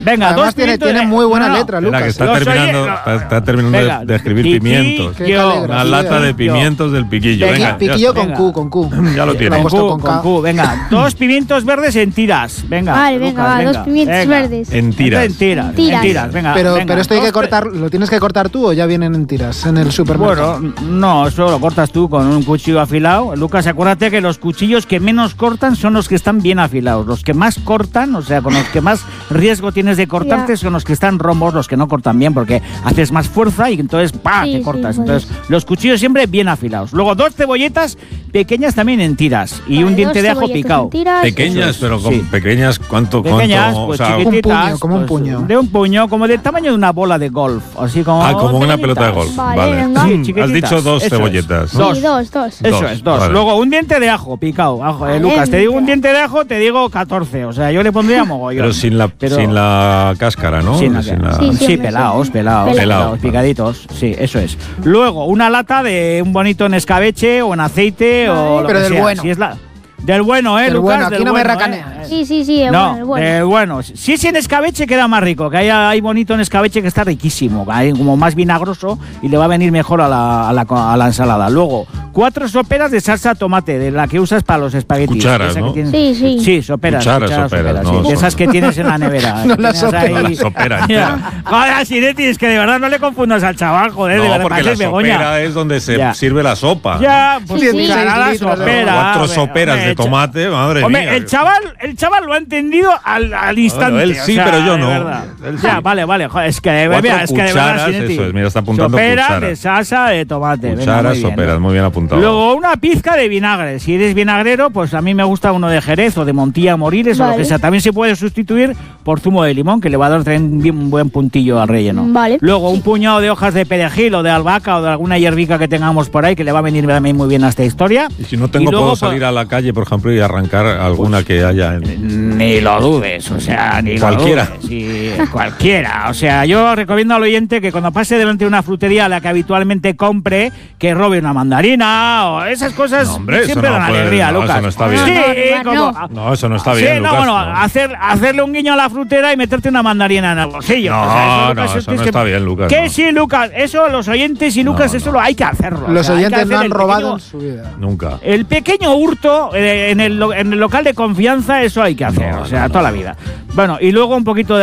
Venga, además tiene muy buena letra, Lucas. Que está terminando de escribir pimientos. Una lata de pimientos del piquillo. Venga, piquillo con Q. Ya lo tiene. Con Q. Venga, 2 pimientos verdes en tiras. Venga. Vale, venga, 2 pimientos verdes. En tiras. Venga. Pero esto hay que cortar, ¿lo tienes que cortar tú o ya vienen en tiras en el supermercado? Bueno, no, eso lo cortas tú con un cuchillo afilado. Lucas, acuérdate que los cuchillos que menos cortan son los que están bien afilados. Los que más cortan, o sea, con los que más riesgo tienes de cortarte son los que están rombos, los que no cortan bien, porque haces más fuerza y entonces te cortas. Entonces, los cuchillos siempre bien afilados. Luego 2 cebolletas pequeñas también en tiras y un diente de ajo picado. Pequeñas, pero pequeñas, ¿cuánto? Pequeñas, pues chiquititas. Como un puño. De un puño, como del tamaño de una bola de golf. Así como como una pelota de golf. Vale. Sí, has dicho 2 cebolletas. Sí, 2. Eso es, 2. Vale. Luego un diente de ajo picado. Lucas, te digo un diente de ajo, te digo 14. O sea, yo le pondría mogollón. Pero sin la cáscara, ¿no? Sí, pelados, picaditos. Sí, eso es. Luego, una lata de un bonito en escabeche o en aceite o lo pero que del sea. bueno. Si es del bueno, del Lucas. Bueno, aquí no me racaneas. Sí, el bueno. Del bueno. Sí, en escabeche queda más rico, que hay bonito en escabeche que está riquísimo, hay como más vinagroso y le va a venir mejor a la ensalada. Luego, 4 soperas de salsa tomate, de la que usas para los espaguetis. Cucharas, ¿no? Sí, soperas. Cucharas, no, sí, esas que tienes en la nevera. No las soperas. Sopera. Joder, Sinetti, es que de verdad no le confundas al chaval, joder. No, de verdad, porque la sopera es donde se sirve la sopa. Ya, pues cucharada, sopera. 4 soperas de tomate, madre mía. El chaval lo ha entendido al instante. Bueno, él sí, pero yo no. Ya, vale. Joder, es que de verdad, Sinetti. Eso es, mira, está apuntando soperas cucharas. de salsa de tomate. Cucharas, soperas, muy bien apuntado. Luego, una pizca de vinagre. Si eres vinagrero, pues a mí me gusta uno de Jerez o de Montilla Moriles o lo que sea. También se puede sustituir por zumo de limón, que le va a dar también un buen puntillo al relleno. Vale. Luego, un puñado de hojas de perejil o de albahaca o de alguna hierbica que tengamos por ahí, que le va a venir también muy bien a esta historia. Y si no tengo, puedo salir a la calle, por ejemplo, y arrancar alguna que haya en... Ni lo dudes, o sea, ni cualquiera. Lo dudes. Sí, cualquiera. O sea, yo recomiendo al oyente que cuando pase delante de una frutería a la que habitualmente compre, que robe una mandarina o esas cosas. No, hombre, siempre dan alegría, Lucas. Eso no está bien. Sí, eso no está bien, Lucas. Hacerle un guiño a la frutera y meterte una mandarina en el bolsillo. Eso no está bien, Lucas. Que sí, Lucas, eso los oyentes y Lucas, eso lo hay que hacerlo. Los oyentes no han robado en su vida. Nunca. El pequeño hurto en el local de confianza, eso hay que hacer, toda la vida. Bueno, y luego un poquito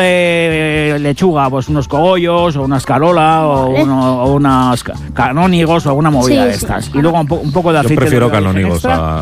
de lechuga, pues unos cogollos o una escarola o unos canónigos o alguna movida de estas. Y luego un poco de aceite. Yo prefiero canónigos a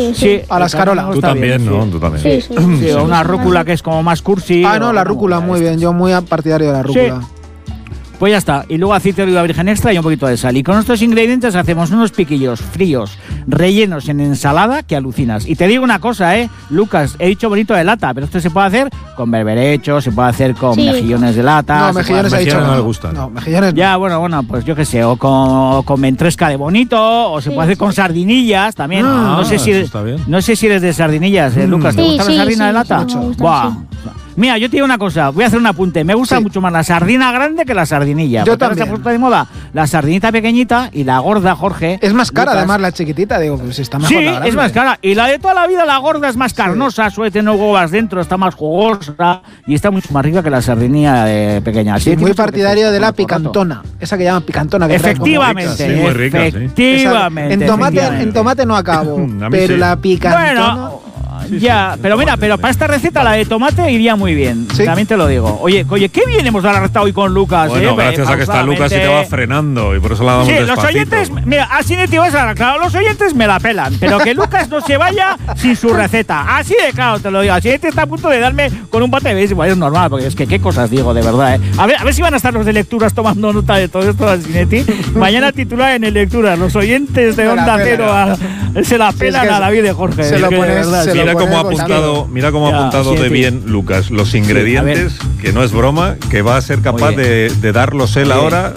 la escarola. Tú también, ¿no? Tú también. Sí, una rúcula que es como más cursi. No, la rúcula, muy bien. Yo muy partidario de la rúcula. Pues ya está. Y luego aceite de oliva virgen extra y un poquito de sal. Y con estos ingredientes hacemos unos piquillos fríos, rellenos en ensalada que alucinas. Y te digo una cosa, Lucas, he dicho bonito de lata, pero esto se puede hacer con berberecho, se puede hacer con mejillones de lata. No, mejillones ha dicho no le gustan. No, mejillones ya, bueno, pues yo qué sé, o con ventresca de bonito, o se puede hacer con sardinillas también. No sé si eres de sardinillas, Lucas. ¿Te gusta la sardina de lata? Buah. Mira, yo te digo una cosa, voy a hacer un apunte. Me gusta mucho más la sardina grande que la sardinilla. Yo también. Se ha puesto de moda la sardinita pequeñita y la gorda, Jorge. Es más cara, Lucas. Además, la chiquitita. Digo, pues está mejor la grande. Es más cara. Y la de toda la vida, la gorda, es más carnosa, suele tener huevas dentro, está más jugosa y está mucho más rica que la sardinilla pequeña. Sí, muy partidario de la picantona. Esa que llaman picantona. Que efectivamente. Muy rica, efectivamente. En tomate no acabo, pero la picantona... Bueno, ya, pero mira, para esta receta la de tomate iría muy bien. ¿Sí? También te lo digo. Oye, qué bien hemos dado la receta hoy con Lucas. Bueno, gracias a que está Lucas y te va frenando y por eso la damos despacito. Los oyentes, mira, así de tío, claro, los oyentes me la pelan, pero que Lucas no se vaya sin su receta. Así de claro te lo digo. Así está a punto de darme con un bate de béisbol. Es normal, porque es que qué cosas digo, de verdad. A ver si van a estar los de lecturas tomando nota de todo esto de Sinetti. Mañana titular en el lecturas. Los oyentes de Onda Cero se la pelan a David de Jorge. Se lo pones, Mira cómo ha apuntado de bien Lucas los ingredientes, que no es broma, que va a ser capaz de darlos él ahora.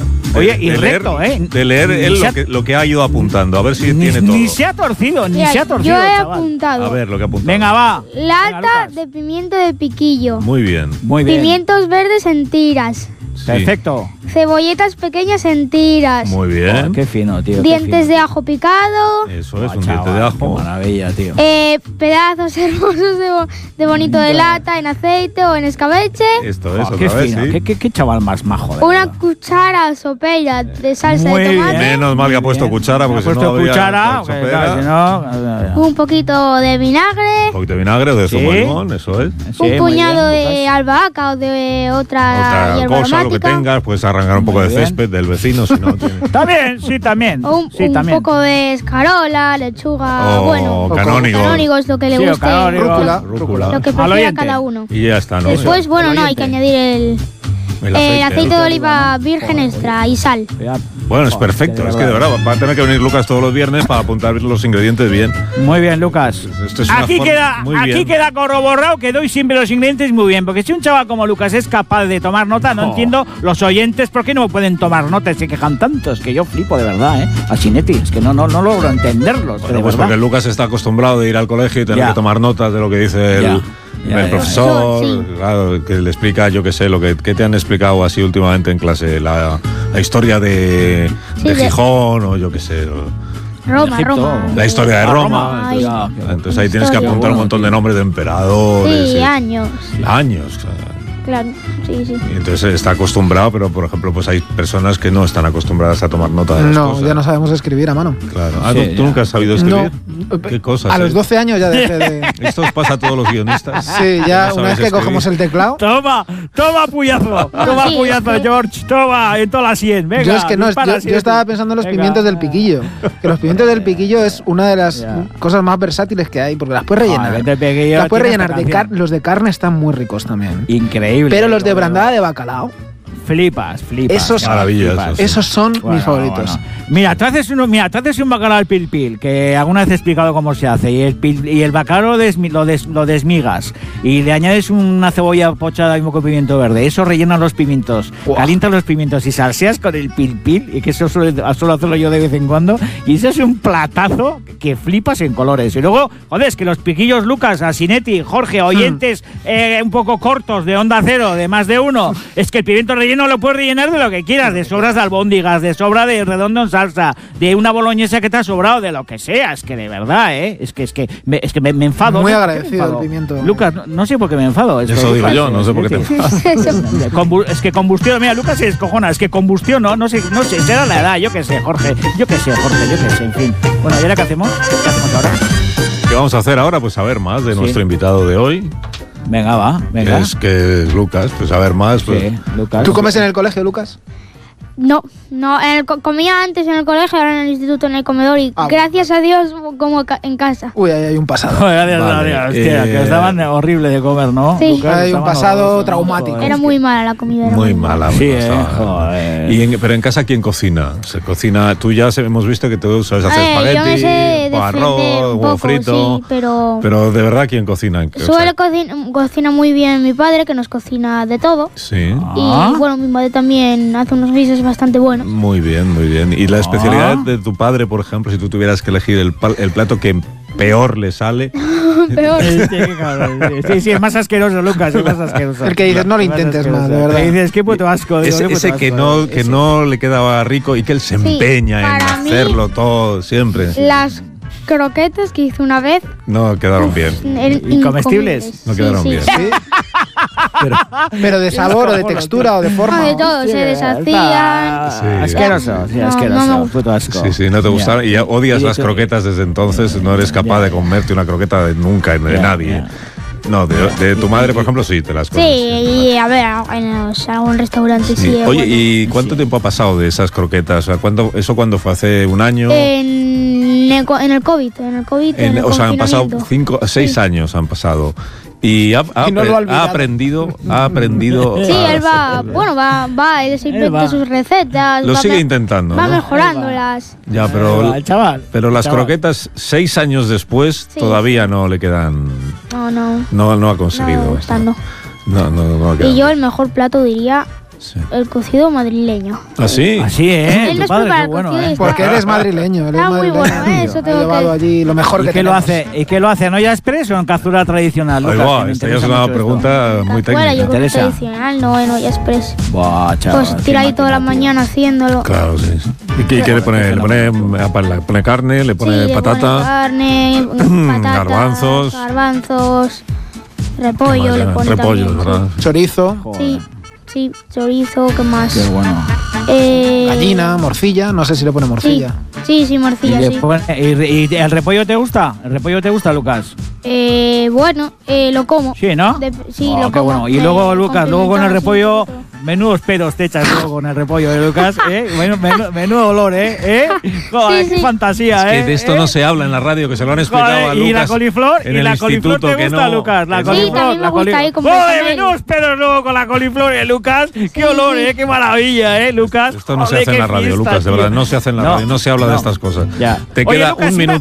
De leer él lo que ha ido apuntando, a ver si tiene todo. Ni se ha torcido, Yo he chaval. apuntado. A ver lo que ha apuntado. Venga, va. Lata de pimiento de piquillo. Muy bien. Muy bien. Pimientos verdes en tiras. Perfecto. Cebolletas pequeñas en tiras. Muy bien. Oh, qué fino, tío. Dientes de ajo picado. Eso es, un diente de ajo. Qué maravilla, tío. Pedazos hermosos de bonito de lata en aceite o en escabeche. Esto es, qué otra vez, fino. sí. Qué chaval más majo. Una cuchara sopera de salsa Muy de tomate. bien. Menos mal que ha puesto cuchara, porque si no habría cuchara, sopera. si no, Un poquito de vinagre. Un poquito de vinagre o de zumo de limón, eso es. Un puñado de albahaca o de otra hierba cosa, aromática. lo que tengas, puedes arrancar un poco de césped del vecino, si no tiene. También, sí, también. O un poco de escarola, lechuga, canónigos, lo que le guste. Rúcula. Lo que prefiera cada uno. Y ya está, ¿no? Después, hay que añadir el aceite de oliva virgen extra y sal. Bueno, es perfecto. Es que de verdad va a tener que venir Lucas todos los viernes para apuntar los ingredientes bien. Muy bien, Lucas. Esto es aquí queda corroborado que doy siempre los ingredientes muy bien. Porque si un chaval como Lucas es capaz de tomar nota, no entiendo los oyentes por qué no pueden tomar nota y se quejan tanto. Es que yo flipo de verdad, a Sinetti. Es que no logro entenderlos. Bueno, pues porque Lucas está acostumbrado de ir al colegio y tener que tomar notas de lo que dice el profesor, claro, que le explica, yo qué sé, que te han explicado así últimamente en clase, la historia de Gijón o yo qué sé. Roma. La historia de Roma. Entonces ahí tienes que apuntar un montón de nombres de emperadores. Sí, años. Claro, sí. Y entonces está acostumbrado, pero por ejemplo, pues hay personas que no están acostumbradas a tomar nota de las cosas. No, ya no sabemos escribir a mano. Claro. ¿Tú nunca has sabido escribir? ¿Qué cosas? A los 12 años ya dejé de... Esto os pasa a todos los guionistas. Sí, ya una vez que cogemos el teclado... Toma puyazo, George, toma, en toda la 100, venga. Yo es que yo estaba pensando en los pimientos del piquillo. Que los pimientos del piquillo es una de las cosas más versátiles que hay, porque las puedes rellenar. Las puedes rellenar los de carne están muy ricos también. Increíble. Pero los de brandada de bacalao. Flipas. Esos son mis favoritos. Bueno. Mira, tú haces un bacalao al pil, que alguna vez he explicado cómo se hace, y el bacalao lo desmigas, y le añades una cebolla pochada y un poco de pimiento verde. Eso rellena los pimientos, calientas los pimientos y salseas con el pil, y que eso suelo hacerlo yo de vez en cuando, y eso es un platazo que flipas en colores. Y luego, es que los piquillos Lucas, Asinetti, Jorge, oyentes un poco cortos de Onda Cero, de más de uno, es que el pimiento relleno lo puedes rellenar de lo que quieras, de sobras de albóndigas, de sobra de redondo en salsa, de una boloñesa que te ha sobrado, de lo que sea. Es que de verdad, es que me enfado. Muy agradecido el pimiento. Lucas, no sé por qué me enfado. Eso digo yo, no sé por qué te enfadas. Es que combustión, mira, Lucas se descojona, es que combustión, no sé, será la edad, yo qué sé, Jorge, en fin. Bueno, ¿y ahora qué hacemos? ¿Qué hacemos ahora? ¿Qué vamos a hacer ahora? Pues saber más de nuestro invitado de hoy. Venga. Es que Lucas, pues a ver más. Pues. Sí, Lucas. ¿Tú comes en el colegio, Lucas? No, comía antes en el colegio, ahora en el instituto, en el comedor, y gracias a Dios como en casa. Uy, ahí hay un pasado. Gracias a Dios, hostia, que estaban horrible de comer, ¿no? Sí. Lucas, hay un pasado traumático. Era muy mala la comida. Muy mala. Sí, joder. Pero en casa, ¿quién cocina? Se cocina, tú ya hemos visto que tú sabes hacer espagueti, arroz, huevo frito, sí, pero de verdad, ¿quién cocina? Cocina muy bien mi padre, que nos cocina de todo. Sí. Y bueno, mi madre también hace unos guisos bastante buenos. Muy bien. ¿Y la especialidad de tu padre, por ejemplo, si tú tuvieras que elegir el plato que peor le sale? Peor. Sí, es más asqueroso, Lucas, es más asqueroso. El que dices, no lo intentes más, de verdad. Dices, qué puto asco. Ese que no le quedaba rico y que él se empeña en hacerlo todo, siempre. Las croquetas que hice una vez no quedaron bien. ¿Y comestibles? No quedaron bien. ¿Sí? Pero de sabor o de textura o de forma. De todo, se deshacían. Asqueroso, asqueroso. Puto asco. Sí, no te gustaron. Y odias las croquetas desde entonces. No eres capaz de comerte una croqueta nunca de nadie. No, de tu madre, por ejemplo, sí te las comes. Sí, y a ver, en algún restaurante sí. Oye, ¿y cuánto tiempo ha pasado de esas croquetas? O sea, ¿eso cuándo fue? ¿Hace un año? En el COVID. O sea, han pasado 6 años han pasado. Y ha aprendido. Sí, él va, él se inventa sus recetas. Lo sigue intentando. Va mejorándolas. Ya, pero las croquetas 6 años después todavía no le quedan. No ha conseguido. No. No ha quedado. Y yo el mejor plato diría el cocido madrileño. ¿Así? Así, Él nos prepara el bueno, cocido. Porque eres madrileño. Está muy bueno, eso tengo que allí lo mejor que tenemos. ¿Y qué lo hace? ¿En olla express o en cazuela tradicional? Ahí va, esta ya es una pregunta muy técnica. Yo creo que tradicional, no en olla express. Buah, chaval, pues tira ahí toda la mañana haciéndolo. Claro, sí. ¿Y qué le pone? ¿Le pone carne? ¿Le pone patata? Le pone carne, patatas, garbanzos, repollo, le pone repollo, también, ¿verdad? Chorizo. Sí, chorizo, ¿qué más? Qué bueno. Gallina, morcilla, no sé si le pone morcilla. Sí, morcilla, ¿Y el repollo te gusta? ¿El repollo te gusta, Lucas? Bueno, lo como. Sí, ¿no? Sí, lo qué como. Bueno. Y luego, Lucas, con el repollo, menudos pelos te echas luego con el repollo, Lucas, menudo olor, Joder, qué fantasía, Es que de esto no se habla en la radio, que se lo han explicado a Lucas. Y la coliflor, te gusta, Lucas. La coliflor, la coliflor. ¡Joder, menudos pelos luego con la coliflor, Lucas! ¡Qué olor, qué maravilla, Lucas! Esto no se hace en la radio, Lucas, de verdad, no se hace en la radio, no se habla de estas cosas. Ya. Te queda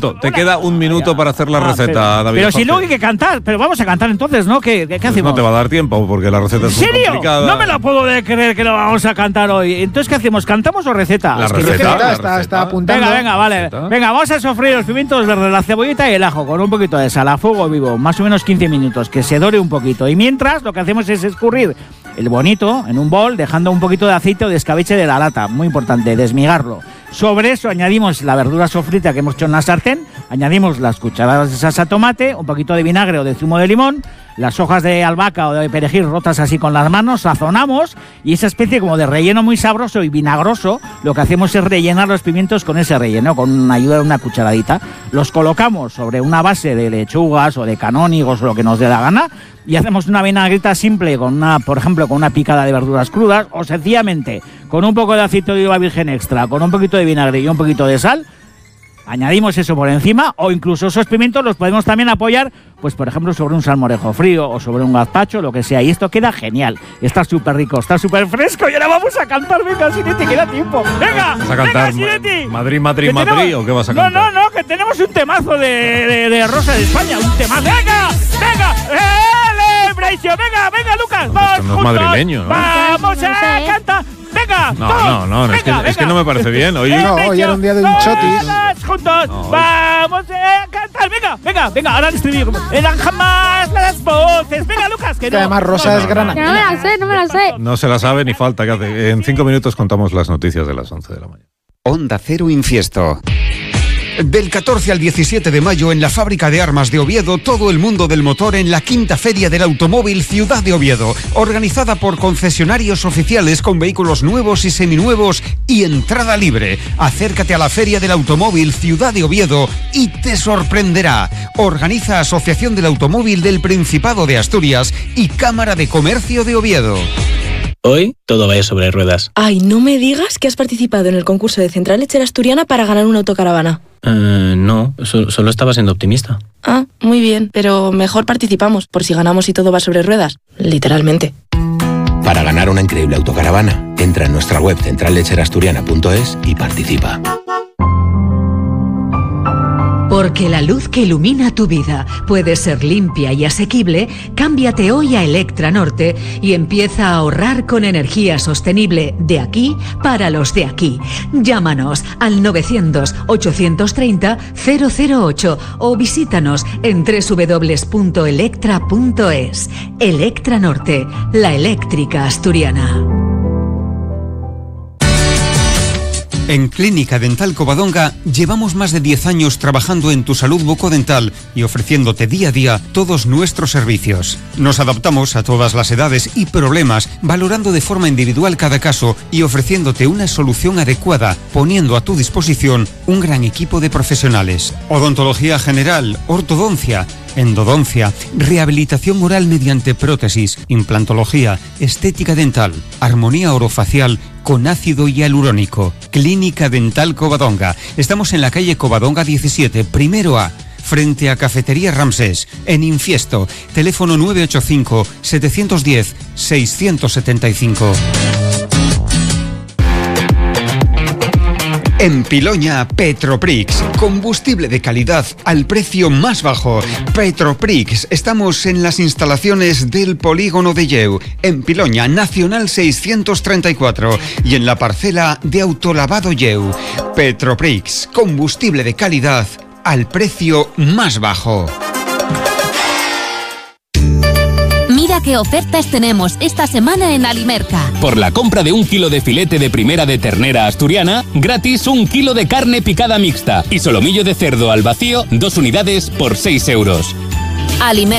un minuto para hacer la receta, David. Pero si luego hay que cantar, pero vamos a cantar entonces, ¿no? ¿Qué hacemos? No te va a dar tiempo porque la receta es muy complicada. No me la puedo creer que lo vamos a cantar hoy. Entonces, ¿qué hacemos? ¿Cantamos o receta? La receta está apuntando. Venga, vale. Venga, vamos a sofreír los pimientos verdes, la cebollita y el ajo con un poquito de sal a fuego vivo, más o menos 15 minutos, que se dore un poquito. Y mientras, lo que hacemos es escurrir el bonito en un bol, dejando un poquito de aceite o de escabeche de la lata. Muy importante, desmigarlo. Sobre eso añadimos la verdura sofrita que hemos hecho en la sartén, añadimos las cucharadas de salsa tomate, un poquito de vinagre o de zumo de limón, las hojas de albahaca o de perejil rotas así con las manos, sazonamos y esa especie como de relleno muy sabroso y vinagroso, lo que hacemos es rellenar los pimientos con ese relleno, con ayuda de una cucharadita. Los colocamos sobre una base de lechugas o de canónigos o lo que nos dé la gana y hacemos una vinagreta simple por ejemplo, con una picada de verduras crudas o sencillamente con un poco de aceite de oliva virgen extra, con un poquito de vinagre y un poquito de sal. Añadimos eso por encima o incluso esos pimientos los podemos también apoyar, pues por ejemplo sobre un salmorejo frío o sobre un gazpacho, lo que sea. Y esto queda genial. Está súper rico, está súper fresco y ahora vamos a cantar. Venga, Sinetti, queda tiempo. Venga, ¿vas a cantar Madrid, o qué vas a cantar? No, que tenemos un temazo de Rosa de España. Un temazo. ¡Venga! Venga, Lucas. Vamos no es madrileño, ¿no? Vamos a cantar. Venga, no, es que no me parece bien. Hoy era un día de un chotis. Juntos, vamos a cantar. Venga, ahora el estribillo. Eran jamás las voces. Venga, Lucas, que no. Además, Rosa es grana. Que no me la sé. No se la sabe ni falta que hace. En 5 minutos contamos las noticias de las 11 de la mañana. Onda Cero Infiesto. Del 14 al 17 de mayo en la Fábrica de Armas de Oviedo, todo el mundo del motor en la quinta Feria del Automóvil Ciudad de Oviedo, organizada por concesionarios oficiales con vehículos nuevos y seminuevos y entrada libre. Acércate a la Feria del Automóvil Ciudad de Oviedo y te sorprenderá. Organiza Asociación del Automóvil del Principado de Asturias y Cámara de Comercio de Oviedo. Hoy todo vaya sobre ruedas. Ay, no me digas que has participado en el concurso de Central Lechera Asturiana para ganar una autocaravana. No, solo estaba siendo optimista. Ah, muy bien, pero mejor participamos, por si ganamos y todo va sobre ruedas. Literalmente. Para ganar una increíble autocaravana, entra en nuestra web centrallecherasturiana.es y participa. Porque la luz que ilumina tu vida puede ser limpia y asequible, cámbiate hoy a Electra Norte y empieza a ahorrar con energía sostenible de aquí para los de aquí. Llámanos al 900-830-008 o visítanos en www.electra.es. Electra Norte, la eléctrica asturiana. En Clínica Dental Covadonga llevamos más de 10 años trabajando en tu salud bucodental y ofreciéndote día a día todos nuestros servicios. Nos adaptamos a todas las edades y problemas, valorando de forma individual cada caso y ofreciéndote una solución adecuada, poniendo a tu disposición un gran equipo de profesionales. Odontología general, ortodoncia, endodoncia, rehabilitación oral mediante prótesis, implantología, estética dental, armonía orofacial con ácido hialurónico. Clínica Dental Covadonga. Estamos en la calle Covadonga 17, primero A, frente a Cafetería Ramsés, en Infiesto. Teléfono 985-710-675. En Piloña, Petroprix, combustible de calidad al precio más bajo. Petroprix, estamos en las instalaciones del polígono de Lleu, en Piloña, Nacional 634, y en la parcela de Autolavado Lleu. Petroprix, combustible de calidad al precio más bajo. Mira qué ofertas tenemos esta semana en Alimerca. Por la compra de 1 kilo de filete de primera de ternera asturiana, gratis 1 kilo de carne picada mixta y solomillo de cerdo al vacío, 2 unidades por 6 euros. Alimerca.